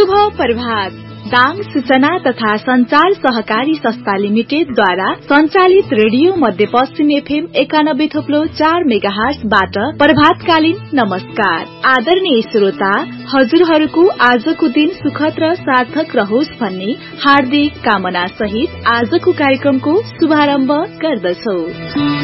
शुभ प्रभात। दाङ सूचना तथा संचार सहकारी संस्था लिमिटेडद्वारा संचालित रेडियो मध्यपश्चिम एफएम 91.4 मेगाहर्जबाट प्रभातकालीन नमस्कार। आदरणीय श्रोता, हजुरहरूको आजको दिन सुखद र सार्थक रहोस् भन्ने हार्दिक कामना सहित आजको कार्यक्रमको शुभारम्भ गर्दछौ।